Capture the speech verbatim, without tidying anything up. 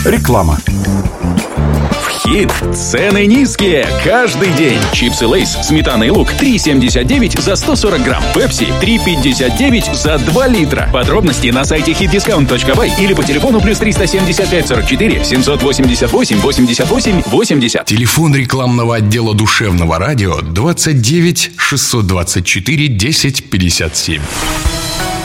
Реклама. Хит. Цены низкие. Каждый день. Чипсы Лейс, сметана и лук три семьдесят девять за сто сорок грамм. Пепси три пятьдесят девять за два литра. Подробности на сайте хит дискаунт точка бай или по телефону плюс триста семьдесят пять сорок четыре семьсот восемьдесят восемь восемьдесят восемь восемьдесят. Телефон рекламного отдела душевного радио двадцать девять шестьсот двадцать четыре десять пятьдесят семь.